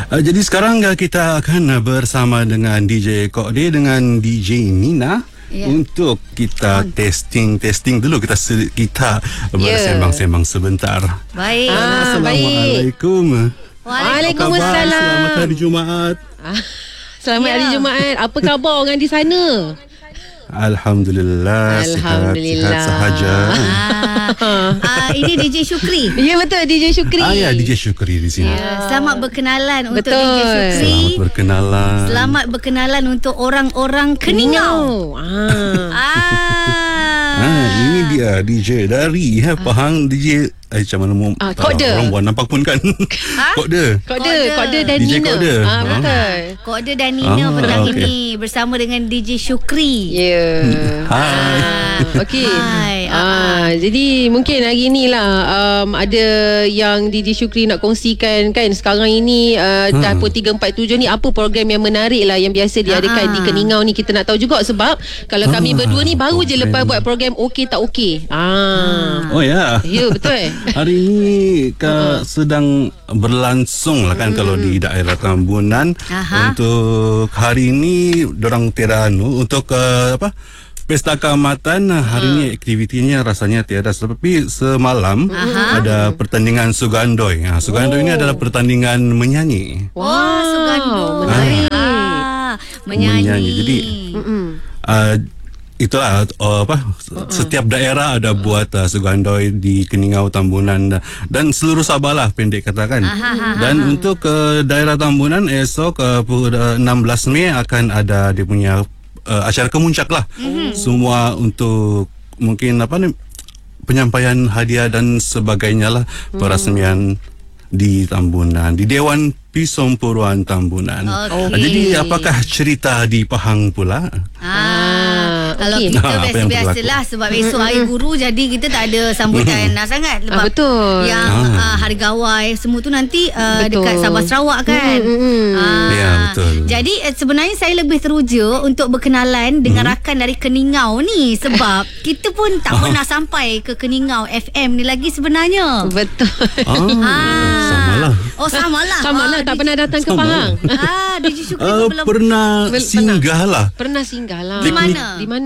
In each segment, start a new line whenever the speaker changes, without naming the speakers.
Jadi sekarang kita akan bersama dengan DJ Kokde dengan DJ Nina. Untuk kita testing dulu, kita bersembang-sembang sebentar.
Baik.
Assalamualaikum.
Waalaikumsalam.
Selamat hari Jumaat.
Selamat hari Jumaat. Apa khabar orang di sana?
Alhamdulillah. Sihat sahaja.
Ini DJ Syukri.
Ya betul, DJ Syukri.
Ya, DJ Syukri di sini.
Selamat berkenalan untuk
Betul.
DJ Syukri.
Selamat berkenalan
untuk orang-orang Keningau.
Ini dia DJ dari Pahang. DJ macam mana mau
Kokde.
orang buat nampak pun kan. Kokde
dan
DJ
Nina.
Kokde.
Betul.
Kokde dan Nina petang
okey.
ini bersama dengan DJ Syukri.
Ya.
Hai.
Okey.
Hai.
Jadi mungkin hari ni lah ada yang DJ Syukri nak kongsikan kan. Sekarang ini Tahun 347 ni apa program yang menarik lah yang biasa diadakan di Keningau ni. Kita nak tahu juga sebab kalau kami berdua ni baru je lepas buat program Okey Tak Okey.
Oh ya.
Ya betul.
Hari ini sedang berlangsung lah kan kalau di daerah Tambunan. Untuk hari ini dorang tiada untuk Pesta Keamatan. Hari ini aktivitinya rasanya tiada, tapi semalam ada pertandingan Sugandoi. Sugandoi ini adalah pertandingan menyanyi.
Sugandoi.
Menarik.
Menyanyi.
Jadi itulah setiap daerah ada buat Sugandoi di Keningau, Tambunan dan seluruh Sabah lah pendek katakan. Dan untuk daerah Tambunan esok 16 Mei akan ada dia punya acara kemuncak lah. Semua untuk mungkin penyampaian hadiah dan sebagainya lah, perasmian di Tambunan, di Dewan Pisompuruan Tambunan. Jadi apakah cerita di Pahang pula?
Kalau kita biasa-biasalah sebab esok hari guru, jadi kita tak ada sambutan sangat sebab
betul.
Yang hari gawai semua tu nanti dekat Sabah Sarawak kan.
Ya, betul.
Jadi sebenarnya saya lebih teruja untuk berkenalan dengan rakan dari Keningau ni sebab kita pun tak pernah sampai ke Keningau FM ni lagi sebenarnya.
Betul.
Samalah.
Samalah tak pernah datang ke Pahang.
DJ Syukri belum
pernah singgah lah.
Pernah singgah lah.
Di mana?
Di mana?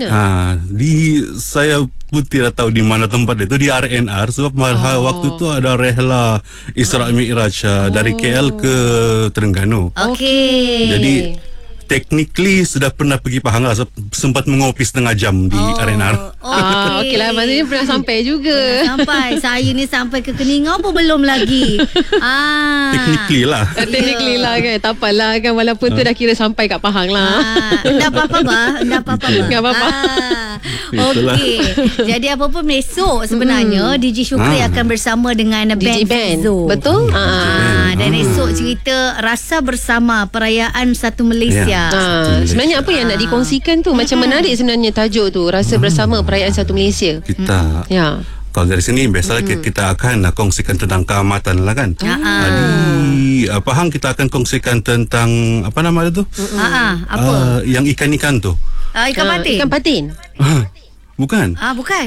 Saya pun tidak tahu di mana tempat itu, di RNR sebab waktu tu ada rehla Isra Mi'raj dari KL ke Terengganu.
Okey.
Jadi technically sudah pernah pergi Pahang lah, sempat mengopi setengah jam di RNR.
Okey lah, maksudnya pernah sampai juga.
Saya ni sampai ke Keningau pun belum lagi.
Technically lah.
Technically lah kan. Tak apalah kan, walaupun tu dah kira sampai kat Pahang lah.
Tak apa-apa bah.
Tak apa-apa.
Okey. Jadi apa pun besok sebenarnya DJ Syukri akan bersama dengan
DJ
band.
Betul?
Dan esok cerita Rasa Bersama Perayaan Satu Malaysia.
Sebenarnya apa yang nak dikongsikan tu macam menarik sebenarnya tajuk tu, Rasa Bersama Perayaan Satu Malaysia.
Kita kalau dari sini biasalah kita akan kongsikan tentang keamatan lah kan. Di Pahang kita akan kongsikan tentang apa nama itu?
Apa?
Yang ikan-ikan tu.
Ikan patin.
Ikan patin.
Bukan.
Bukan.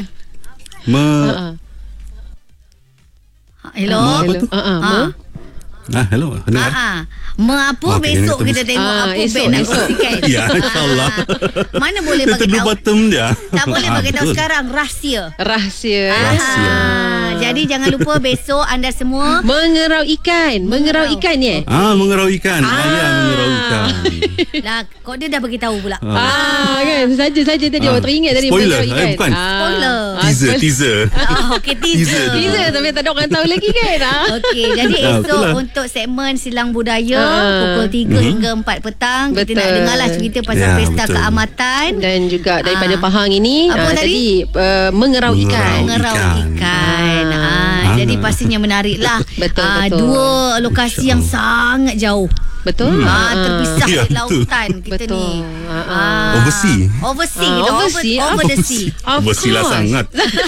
Hello.
Hello. Dengar.
Apa besok kita tengok apa band nak kongsikan.
Ya, insyaAllah.
Mana boleh bagi tahu.
Bottom dia.
Tak boleh bagi tahu sekarang. Rahsia. Jadi jangan lupa besok anda semua
mengerau ikan. Mengerau ikan ya?
Mengerau ikan. Mengerau ikan.
Lah, kok dia dah bagi tahu pula.
Kan saja tadi awak teringat tadi
spoiler,
mengerau ikan.
Bukan.
Spoiler.
Teaser.
Okey, teaser.
Tapi tak ada orang tahu lagi kan.
Okey, jadi esok untuk segmen Silang Budaya pukul 3 hingga 4 petang kita nak dengarlah cerita pasal pesta keamatan
dan juga daripada Pahang ini
apa tadi?
Mengerau ikan.
Jadi pastinya menarik lah.
Betul.
Dua lokasi yang sangat jauh.
Betul.
Terpisah di lautan kita ni.
Oversea.
Over the sea.
Oversea lah sangat.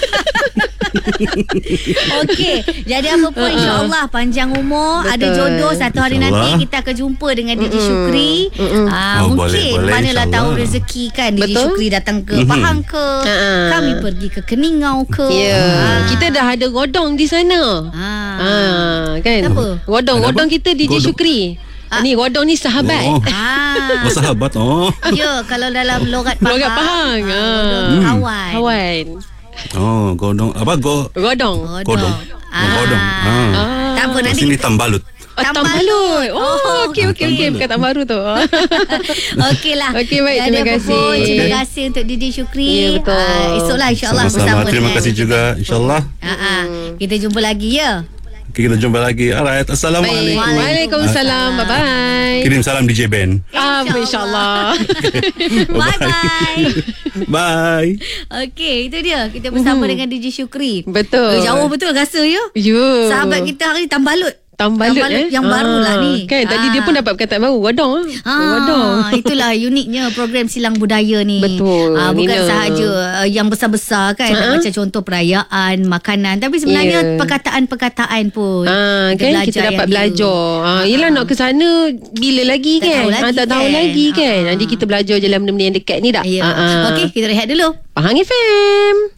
Okey, jadi apa pun insya-Allah panjang umur, ada jodoh, satu hari nanti kita akan jumpa dengan DJ Syukri. Mungkin manalah tahu rezeki kan DJ Syukri datang ke Pahang ke, kami pergi ke Keningau ke.
Kita dah ada godong di sana. Kan?
Apa?
Godong kita DJ Syukri. Ni godong ni sahabat.
Oh, sahabat. Oh.
Ya, kalau dalam logat Pahang.
Logat Pahang.
Kawan.
Kawan.
Oh, godong. Apa
Godong.
Godong. Godong.
Tak apa nanti.
Sini tambalut.
Tambalut. Oh, okey. Perkataan baru tu.
Okeylah.
Okey, baik. Terima kasih.
Terima kasih untuk Didi Syukri.
Ya, betul.
Esoklah insyaAllah
Sama-sama.
bersama.
Terima kasih juga. InsyaAllah.
Kita jumpa lagi ya.
Okay, kita jumpa lagi. Alright. Assalamualaikum.
Waalaikumsalam. Bye-bye.
Kirim salam DJ Ben.
InsyaAllah.
Bye-bye.
Bye.
Okey, itu dia. Kita bersama dengan DJ Syukri.
Betul.
Jauh betul rasa ya.
Ya.
Sahabat kita hari ni Tambalut.
Tambalut
yang barulah ni.
Kan tadi dia pun dapat perkataan baru. Godong. Godong.
Itulah uniknya program Silang Budaya ni.
Betul,
Bukan
Nina.
sahaja yang besar-besar kan. Macam contoh perayaan, makanan. Tapi sebenarnya perkataan-perkataan pun.
Kan kita dapat belajar. Yelah nak ke sana bila lagi
Tak
kan?
tahu lagi
tak tahu
kan?
lagi kan. Nanti kita belajar je dalam benda-benda yang dekat ni dah.
Ya. Okey, kita rehat dulu.
Pahang FM.